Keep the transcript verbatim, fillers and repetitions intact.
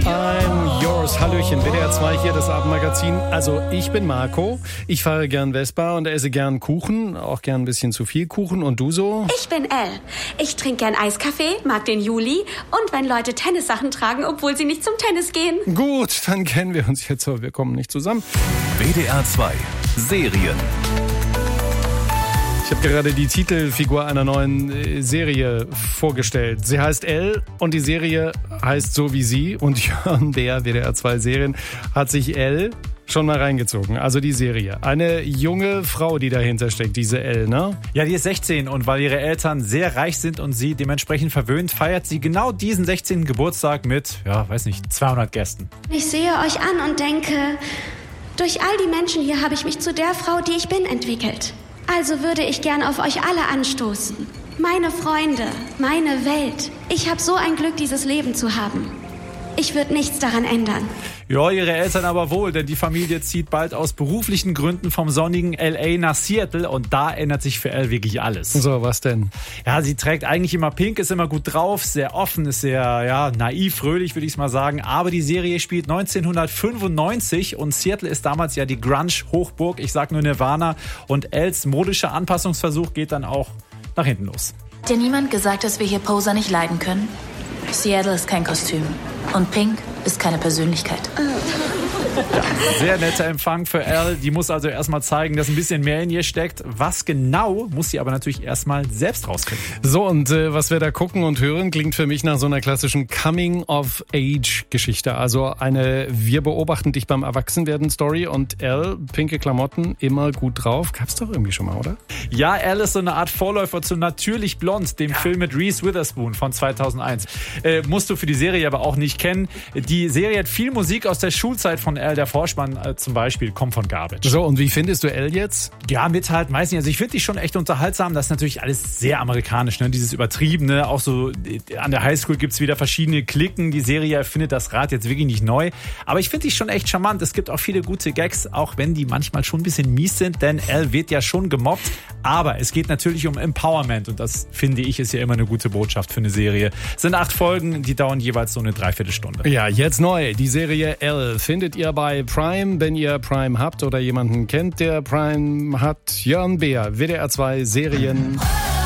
I'm yours. Hallöchen, W D R zwei hier, das Abendmagazin. Also ich bin Marco, ich fahre gern Vespa und esse gern Kuchen, auch gern ein bisschen zu viel Kuchen. Und du so? Ich bin Elle. Ich trinke gern Eiskaffee, mag den Juli und wenn Leute Tennissachen tragen, obwohl sie nicht zum Tennis gehen. Gut, dann kennen wir uns jetzt, aber wir kommen nicht zusammen. W D R zwei Serien. Ich habe gerade die Titelfigur einer neuen Serie vorgestellt. Sie heißt Elle und die Serie heißt so wie sie. Und Jörn, der W D R zwei Serien, hat sich Elle schon mal reingezogen. Also die Serie. Eine junge Frau, die dahinter steckt, diese Elle, ne? Ja, die ist sechzehn und weil ihre Eltern sehr reich sind und sie dementsprechend verwöhnt, feiert sie genau diesen sechzehnten Geburtstag mit, ja, weiß nicht, zweihundert Gästen. Ich sehe euch an und denke, durch all die Menschen hier habe ich mich zu der Frau, die ich bin, entwickelt. Also würde ich gern auf euch alle anstoßen. Meine Freunde, meine Welt. Ich habe so ein Glück, dieses Leben zu haben. Ich würde nichts daran ändern. Ja, ihre Eltern aber wohl, denn die Familie zieht bald aus beruflichen Gründen vom sonnigen L A nach Seattle und da ändert sich für Elle wirklich alles. So, was denn? Ja, sie trägt eigentlich immer pink, ist immer gut drauf, sehr offen, ist sehr ja naiv, fröhlich, würde ich mal sagen. Aber die Serie spielt neunzehnhundertfünfundneunzig und Seattle ist damals ja die Grunge-Hochburg, ich sag nur Nirvana. Und Elles modischer Anpassungsversuch geht dann auch nach hinten los. Hat dir niemand gesagt, dass wir hier Poser nicht leiden können? Seattle ist kein Kostüm. Und Pink ist keine Persönlichkeit. Ja, sehr netter Empfang für Elle. Die muss also erstmal zeigen, dass ein bisschen mehr in ihr steckt. Was genau, muss sie aber natürlich erstmal selbst rausfinden. So, und äh, was wir da gucken und hören, klingt für mich nach so einer klassischen Coming-of-Age-Geschichte. Also eine Wir beobachten dich beim Erwachsenwerden-Story und Elle, pinke Klamotten, immer gut drauf. Gab's doch irgendwie schon mal, oder? Ja, Elle ist so eine Art Vorläufer zu Natürlich Blond, dem ja. Film mit Reese Witherspoon von zweitausendeins. Äh, musst du für die Serie aber auch nicht kennen. Die Serie hat viel Musik aus der Schulzeit von Elle. Der Vorspann äh, zum Beispiel kommt von Garbage. So, und wie findest du Elle jetzt? Ja, mit halt, weiß nicht, also ich finde die schon echt unterhaltsam. Das ist natürlich alles sehr amerikanisch, ne? Dieses Übertriebene. Auch so an der Highschool gibt's wieder verschiedene Klicken. Die Serie erfindet das Rad jetzt wirklich nicht neu. Aber ich finde die schon echt charmant. Es gibt auch viele gute Gags, auch wenn die manchmal schon ein bisschen mies sind, denn Elle wird ja schon gemobbt. Aber es geht natürlich um Empowerment und das, finde ich, ist ja immer eine gute Botschaft für eine Serie. Es sind acht Folgen, die dauern jeweils so eine Dreiviertelstunde. Ja, jetzt neu. Die Serie Elle findet ihr bei Prime, wenn ihr Prime habt oder jemanden kennt, der Prime hat. Jörn Beer, W D R zwei Serien.